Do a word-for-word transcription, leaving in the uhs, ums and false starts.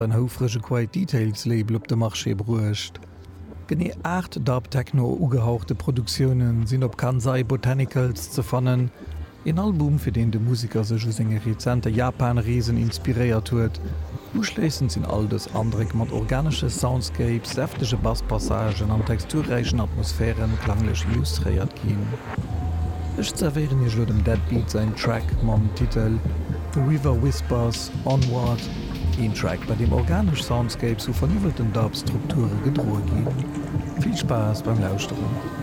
ein haufrische Quiet Details Label op de Marché bruecht. Genee acht Dub-Techno ugehauchte Produktionen sind op Kansai Botanicals zu fannen, ein Album für den de Musiker sech senge rezente Japan-Reesen inspiriert huet. Uschlesend sind all das andere mat organische Soundscapes, deftige Basspassagen an texturreichen Atmosphären klanglich illustriert gin. Ech zerwehren je dem Deadbeat sein Track mam Titel „The River Whispers Onward, ein Track, bei dem organisch Soundscapes zu vernivelten Dub-Strukturen gedroht gin. Viel Spaß beim Lauschteren.